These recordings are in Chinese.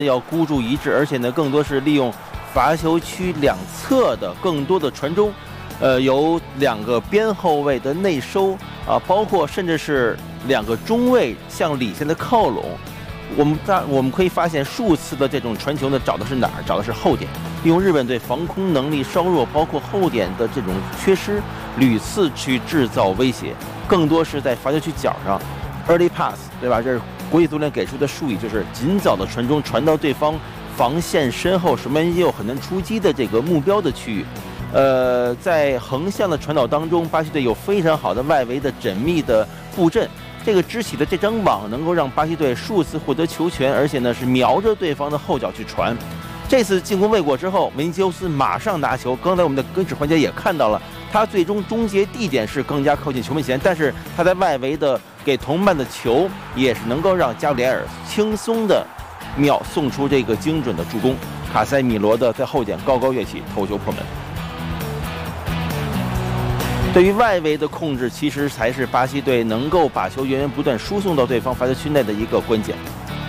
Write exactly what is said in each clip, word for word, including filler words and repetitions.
要孤注一掷，而且呢，更多是利用罚球区两侧的更多的传中，呃，有两个边后卫的内收啊，包括甚至是两个中卫向里线的靠拢。我们大我们可以发现，数次的这种传球呢，找的是哪儿？找的是后点，利用日本队防空能力稍弱，包括后点的这种缺失，屡次去制造威胁，更多是在罚球区角上 ，early pass， 对吧？这是国际足联给出的术语，就是尽早的传中，传到对方防线身后，守门员又很难出击的这个目标的区域。呃，在横向的传导当中，巴西队有非常好的外围的缜密的布阵。这个支起的这张网能够让巴西队数次获得球权，而且呢是瞄着对方的后脚去传。这次进攻未果之后，维尼修斯马上拿球。刚才我们的跟指环节也看到了，他最终终结地点是更加靠近球门前，但是他在外围的给同伴的球也是能够让加布里埃尔轻松的秒送出这个精准的助攻。卡塞米罗的在后点高高跃起，头球破门。对于外围的控制，其实才是巴西队能够把球源源不断输送到对方罚球区内的一个关键。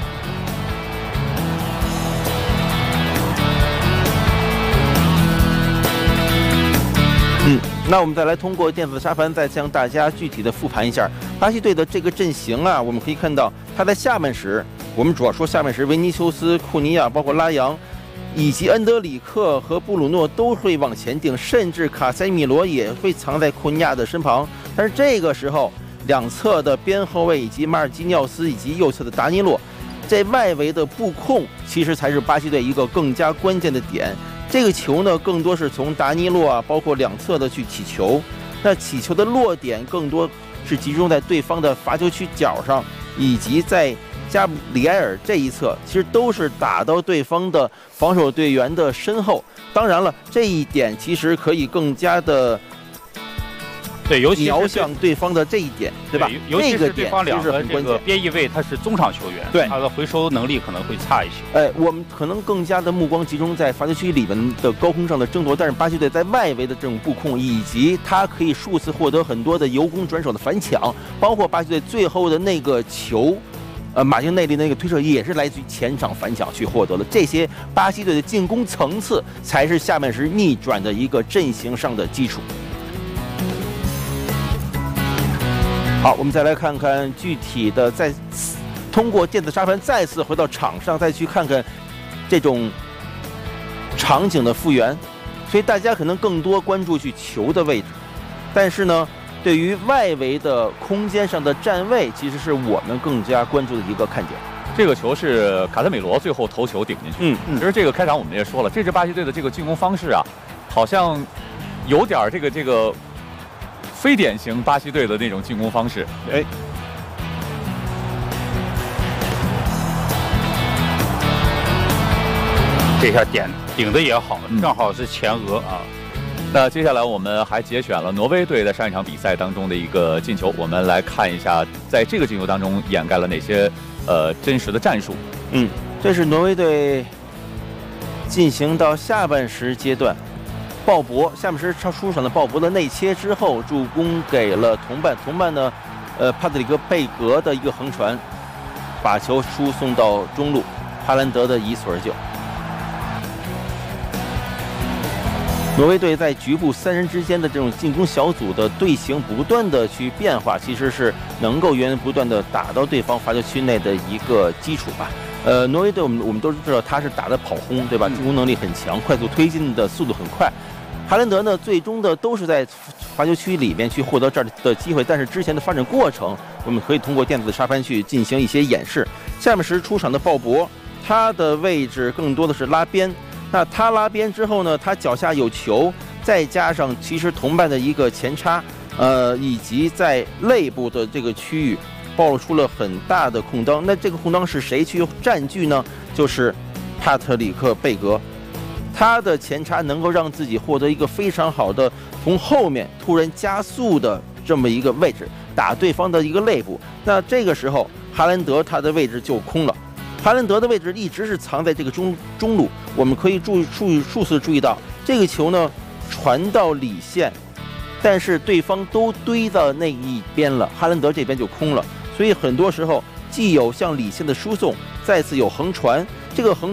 嗯，那我们再来通过电子沙盘，再向大家具体的复盘一下巴西队的这个阵型啊。我们可以看到，他在下半时，我们主要说下半时，维尼修斯、库尼亚，包括拉扬。以及恩德里克和布鲁诺都会往前顶，甚至卡塞米罗也会藏在库尼亚的身旁。但是这个时候，两侧的边后卫以及马尔基尼奥斯以及右侧的达尼洛，在外围的布控，其实才是巴西队一个更加关键的点。这个球呢，更多是从达尼洛啊，包括两侧的去起球。那起球的落点更多是集中在对方的罚球区角上，以及在加布里埃尔这一侧，其实都是打到对方的防守队员的身后。当然了，这一点其实可以更加的对，尤其瞄向对方的这一点，对吧？ 尤其是对方两个这个边翼位，他是中场球员， 对， 他的回收能力可能会差一些。 哎，我们可能更加的目光集中在罚球区里面的高空上的争夺，但是巴西队在外围的这种布控，以及他可以数次获得很多的由攻转守的反抢，包括巴西队最后的那个球。呃，马丁内利的那个推射也是来自于前场反抢去获得了。这些巴西队的进攻层次，才是下半时逆转的一个阵型上的基础。好，我们再来看看具体的，再通过电子沙盘再次回到场上，再去看看这种场景的复原。所以大家可能更多关注去球的位置，但是呢。对于外围的空间上的站位，其实是我们更加关注的一个看点。 这个球是卡塞米罗最后头球顶进去。 嗯嗯。 其实这个开场我们也说了，这支巴西队的这个进攻方式啊，好像有点这个这个非典型巴西队的那种进攻方式。哎，这下点顶的也好，正好是前额啊。那接下来我们还节选了挪威队在上一场比赛当中的一个进球，我们来看一下，在这个进球当中掩盖了哪些呃真实的战术。 嗯，这是挪威队进行到下半时阶段，鲍勃下半时出场的鲍勃的内切之后，助攻给了同伴，同伴呢，呃帕特里克贝格的一个横传，把球输送到中路，哈兰德的一蹴而就。挪威队在局部三人之间的这种进攻小组的队形不断的去变化，其实是能够源源不断的打到对方罚球区内的一个基础吧。呃，挪威队我们我们都知道他是打的跑轰，对吧？进攻能力很强，快速推进的速度很快。哈兰德呢，最终的都是在罚球区里面去获得这儿的机会，但是之前的发展过程，我们可以通过电子沙盘去进行一些演示。下半时出场的鲍勃，他的位置更多的是拉边。那他拉边之后呢，他脚下有球，再加上其实同伴的一个前插，呃，以及在肋部的这个区域暴露出了很大的空当。那这个空当是谁去占据呢？就是帕特里克贝格，他的前插能够让自己获得一个非常好的从后面突然加速的这么一个位置，打对方的一个肋部。那这个时候哈兰德他的位置就空了。哈兰德的位置一直是藏在这个中中路，我们可以注注数次注意到这个球呢传到里线，但是对方都堆到那一边了，哈兰德这边就空了，所以很多时候既有向里线的输送，再次有横传， 这个横